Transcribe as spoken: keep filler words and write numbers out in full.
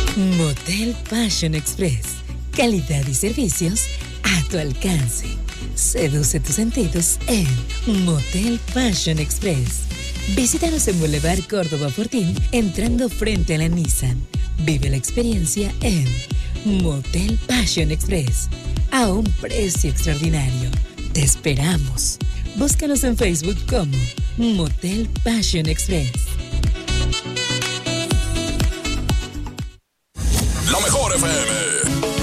Motel Passion Express. Calidad y servicios a tu alcance. Seduce tus sentidos en Motel Passion Express. Visítanos en Boulevard Córdoba Fortín, entrando frente a la Nissan. Vive la experiencia en Motel Passion Express, a un precio extraordinario. Te esperamos. Búscanos en Facebook como Motel Passion Express.